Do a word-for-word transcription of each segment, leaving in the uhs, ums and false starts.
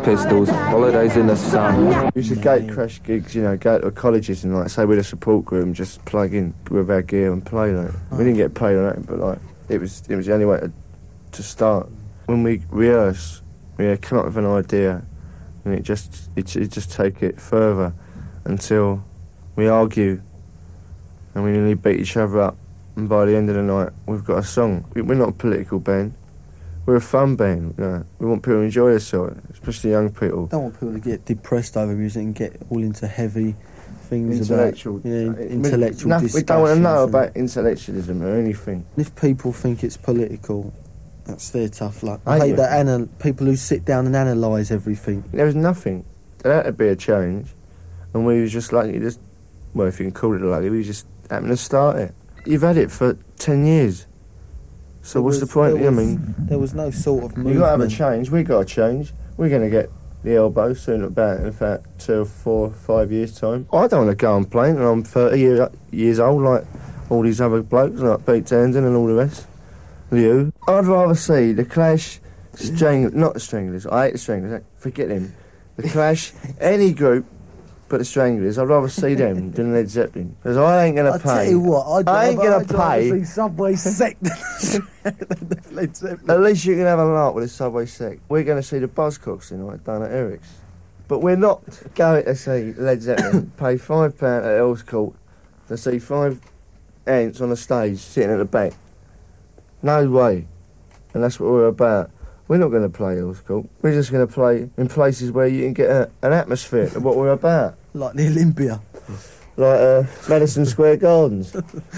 Pistols, Holidays in the Sun. We used to gate crash gigs, you know, go to colleges and like say we're a support group and just plug in with our gear and play. Like we didn't get paid on that, but like it was it was the only way to, to start. When we rehearse, we come up with an idea, and it just it, it just take it further until we argue and we nearly beat each other up. And by the end of the night, we've got a song. We're not a political band. We're a fun band. You know? We want people to enjoy themselves, especially young people. Don't want people to get depressed over music and get all into heavy things intellectual, about yeah, intellectual no, discussions. We don't want to know about intellectualism or anything. If people think it's political, that's their tough luck. I hate that anal- people who sit down and analyse everything. There was nothing. There had to be a change, and we was just like, just well, if you can call it like, we just happened to start it. You've had it for ten years. So There what's was- the point? there I was- mean, There was no sort of movement. you got to have a change. We got to change. We're going to get the elbow soon about in about two, four, five years time. I don't want to go on playing, and I'm thirty year, years old like all these other blokes like Pete Townsend and all the rest. You. I'd rather see the Clash, Stranglers, not the Stranglers. I hate the Stranglers. Forget them. The Clash, any group. But the Stranglers, I'd rather see them than Led Zeppelin. Because I ain't going to pay. I tell you what, I'd I ain't rather, going to pay. see Subway Sect than Led Zeppelin. At least you can have a lark with a Subway Sect. We're going to see the Buzzcocks tonight down at Eric's. But we're not going to see Led Zeppelin pay five pounds at Earls Court to see five ants on a stage sitting at the back. No way. And that's what we're about. We're not going to play Earls Court. We're just going to play in places where you can get a, an atmosphere of what we're about. Like the Olympia. Like uh, Madison Square Gardens.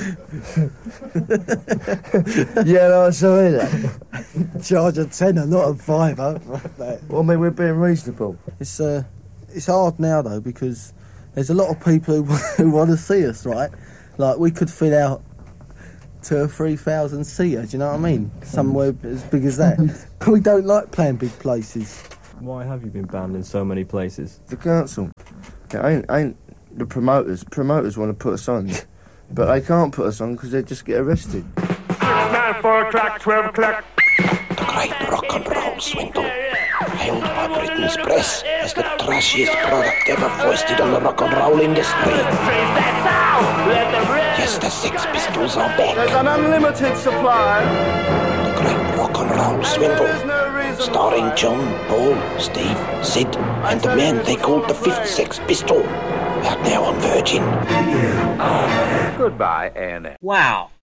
Yeah, no, so is that. Charge a tenner, not a fiver. Well, I mean, we're being reasonable. It's uh, it's hard now though because there's a lot of people who, who want to see us, right? Like we could fill out two or three thousand seater. Do you know what I mean? Somewhere as big as that. We don't like playing big places. Why have you been banned in so many places? The council. It ain't, ain't the promoters. Promoters want to put us on, but they can't put us on because they just get arrested. Six, nine, four o'clock, twelve o'clock. The great rock and roll swindle, hailed by Britain's press as the trashiest product ever foisted on the rock and roll industry. Yes, the Sex Pistols are back. There's an unlimited supply. The great rock and roll swindle, starring John, Paul, Steve, Sid, and the man they called the Fifth Sex Pistol. Out now on Virgin. Goodbye, A and M. Wow.